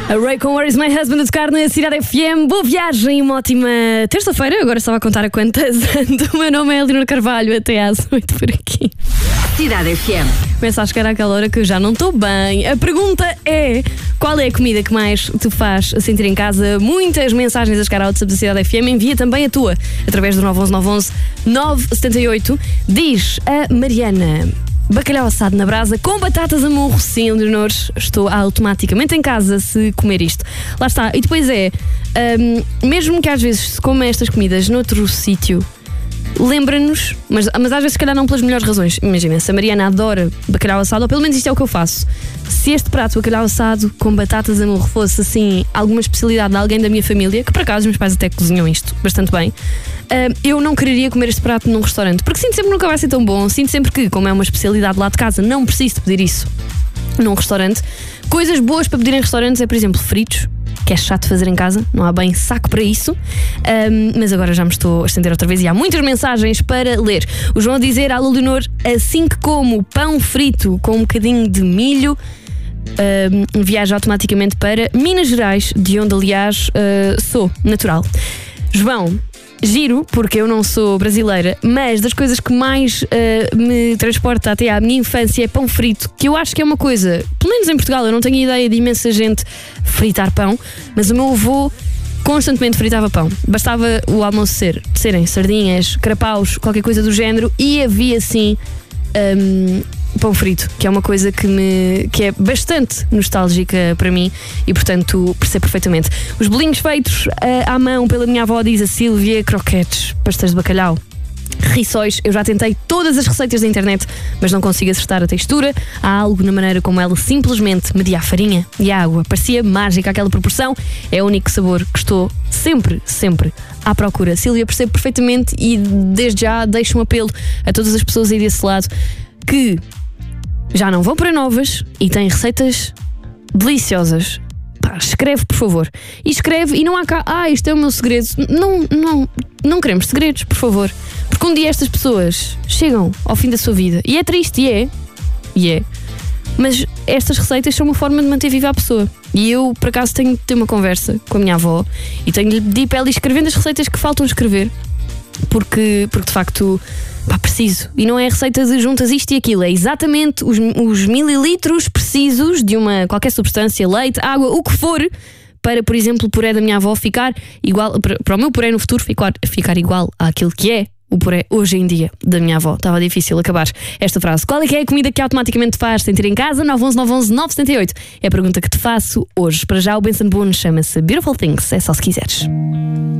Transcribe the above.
A Ray com Where Is My Husband a tocar na Cidade FM. Boa viagem e uma ótima terça-feira. Agora estava a contar a quantas ando. O meu nome é Leonor Carvalho, até às 8 por aqui. Cidade FM. Começa a chegar àquela hora que eu já não estou bem. A pergunta é: qual é a comida que mais te faz sentir em casa? Muitas mensagens a chegar ao WhatsApp da Cidade FM. Envia também a tua através do 911 978. Diz a Mariana: bacalhau assado na brasa com batatas a murro. Sim, Leonor, estou automaticamente em casa se comer isto. Lá está. E depois mesmo que às vezes se coma estas comidas noutro sítio, lembra-nos, mas às vezes se calhar não pelas melhores razões. Imagina, se a Mariana adora bacalhau assado, ou pelo menos isto é o que eu faço. Se este prato, bacalhau assado com batatas a murro, fosse assim alguma especialidade de alguém da minha família, que por acaso os meus pais até cozinham isto bastante bem, eu não quereria comer este prato num restaurante, porque sinto sempre que nunca vai ser tão bom. Sinto sempre que, como é uma especialidade lá de casa, não preciso de pedir isso num restaurante. Coisas boas para pedir em restaurantes é, por exemplo, fritos, que é chato fazer em casa, não há bem saco para isso. Mas agora já me estou a estender outra vez e há muitas mensagens para ler. O João a dizer: alô Leonor, assim que como pão frito com um bocadinho de milho, viaja automaticamente para Minas Gerais, de onde aliás sou natural. João, giro, porque eu não sou brasileira, mas das coisas que mais me transporta até à minha infância é pão frito, que eu acho que é uma coisa, pelo menos em Portugal, eu não tenho ideia de imensa gente fritar pão, mas o meu avô constantemente fritava pão. Bastava o almoço serem sardinhas, carapaus, qualquer coisa do género, e havia assim pão frito, que é uma coisa que é bastante nostálgica para mim e, portanto, percebo perfeitamente. Os bolinhos feitos à mão pela minha avó, diz a Sílvia, croquetes, pastéis de bacalhau, rissóis. Eu já tentei todas as receitas da internet, mas não consigo acertar a textura. Há algo na maneira como ela simplesmente media a farinha e a água. Parecia mágica aquela proporção. É o único sabor que estou sempre à procura. Sílvia, percebo perfeitamente e desde já deixo um apelo a todas as pessoas aí desse lado que já não vão para novas e têm receitas deliciosas. Pá, escreve, por favor. E escreve, e não há cá: isto é o meu segredo. Não queremos segredos, por favor. Porque um dia estas pessoas chegam ao fim da sua vida. E é triste, e é. Mas estas receitas são uma forma de manter viva a pessoa. E eu, por acaso, tenho de ter uma conversa com a minha avó e tenho de pedir para ela ir escrevendo as receitas que faltam escrever. Porque de facto, preciso. E não é a receita de juntas isto e aquilo, é exatamente os mililitros precisos de uma qualquer substância, leite, água, o que for, para, por exemplo, o puré da minha avó ficar igual, para o meu puré no futuro ficar igual àquilo que é o puré hoje em dia da minha avó. Estava difícil acabar esta frase. Qual é que é a comida que automaticamente te faz sentir em casa? 911 978 é a pergunta que te faço hoje. Para já o Benson Boone chama-se Beautiful Things, é só se quiseres.